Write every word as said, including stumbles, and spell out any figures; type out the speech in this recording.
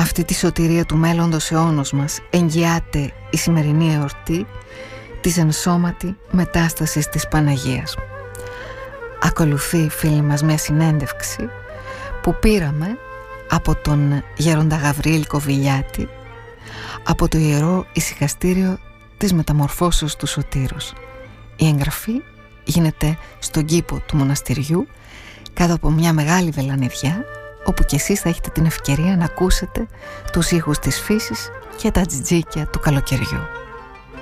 αυτή τη σωτηρία του μέλλοντος αιώνος μας εγγυάται η σημερινή εορτή της ενσώματη μετάστασης της Παναγίας. Ακολουθεί, φίλοι μας, μια συνέντευξη που πήραμε από τον Γέροντα Γαβριήλ Κοβιλιάτη από το Ιερό Ησυχαστήριο της Μεταμορφώσεως του Σωτήρος. Η εγγραφή γίνεται στον κήπο του μοναστηριού κάτω από μια μεγάλη βελανιδιά, όπου και εσείς θα έχετε την ευκαιρία να ακούσετε τους ήχους της φύσης και τα τζιτζίκια του καλοκαιριού.